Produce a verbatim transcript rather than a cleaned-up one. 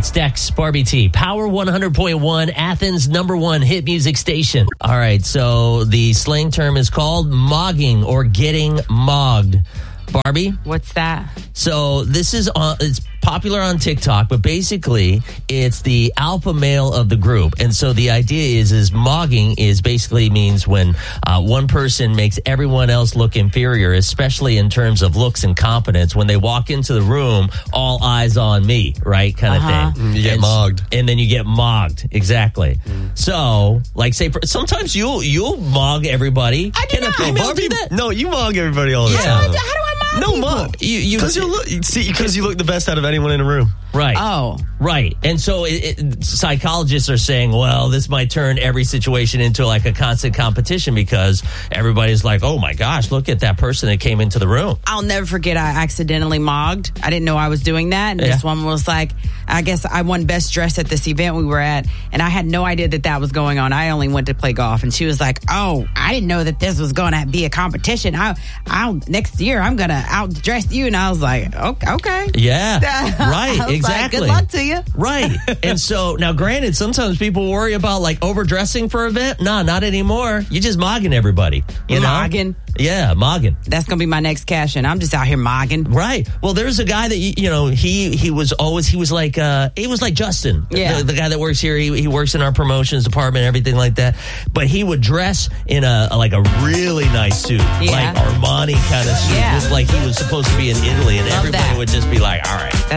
It's Dex, Barbie T, Power one hundred point one, Athens' number one hit music station. All right, so the slang term is called mogging or getting mogged. Barbie? What's that? So this is on, it's popular on TikTok, but basically it's the alpha male of the group. And so the idea is, is mogging is basically means when uh, one person makes everyone else look inferior, especially in terms of looks and competence. When they walk into the room, all eyes on me, right? Kind of Uh-huh. thing. You get and, mogged. And then you get mogged. Exactly. Mm. So, like say, sometimes you'll, you'll mog everybody. I do Can not. a female Barbie, do that? no, you mog everybody all the Yeah. How time. do I mog No, people? mog. You, you, Because you look, see, because you look the best out of anyone in the room. right. Oh. Right. And so it, it, psychologists are saying, well, this might turn every situation into like a constant competition because everybody's like, oh my gosh, look at that person that came into the room. I'll never forget I accidentally mogged. I didn't know I was doing that. And Yeah. this one was like, I guess I won best dress at this event we were at. And I had no idea that that was going on. I only went to play golf. And she was like, oh, I didn't know that this was going to be a competition. I, I'll next year, I'm going to outdress you. And I was like, okay. okay. Yeah. Right. I was Exactly. Like, good luck to you. Right. And so now, granted, sometimes people worry about like overdressing for an event. Nah, not anymore. You're just mogging everybody. You know? Mogging? Yeah, mogging. That's going to be my next cash in. I'm just out here mogging. Right. Well, there's a guy that, you you know, he he was always, he was like, uh, he was like Justin. Yeah. The, the guy that works here, he, he works in our promotions department, everything like that. But he would dress in a, like a really nice suit. Yeah. Like Armani kind of suit. Yeah. Just like he was supposed to be in Italy. And Love everybody that. would just be like, all right.